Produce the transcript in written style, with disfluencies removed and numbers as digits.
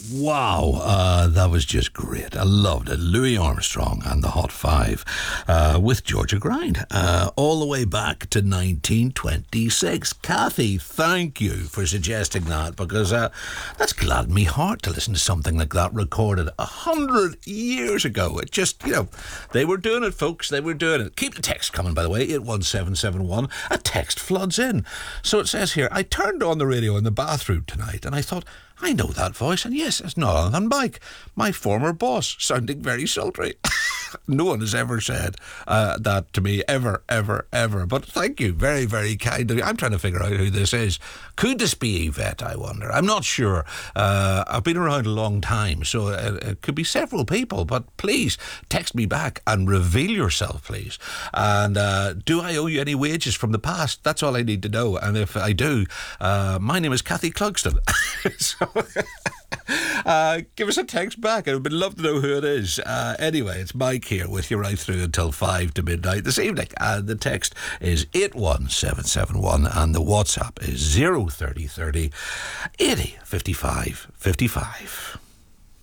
Wow, that was just great. I loved it. Louis Armstrong and the Hot Five with Georgia Grind, all the way back to 1926. Kathy, thank you for suggesting that, because that's gladdened me heart to listen to something like that recorded 100 years ago. It just, they were doing it, folks. They were doing it. Keep the text coming, by the way, 81771. A text floods in. So it says here, I turned on the radio in the bathroom tonight and I thought, I know that voice, and yes, it's Jonathan Mike, my former boss, sounding very sultry. No one has ever said that to me, ever, ever, ever. But thank you, very, very kind of you. I'm trying to figure out who this is. Could this be Yvette, I wonder? I'm not sure. I've been around a long time, so it could be several people. But please, text me back and reveal yourself, please. And do I owe you any wages from the past? That's all I need to know. And if I do, my name is Kathy Clugston. So give us a text back. I would love to know who it is. Anyway, it's Mike here with you right through until 5 to midnight this evening. And the text is 81771 and the WhatsApp is 03030 80 55 55.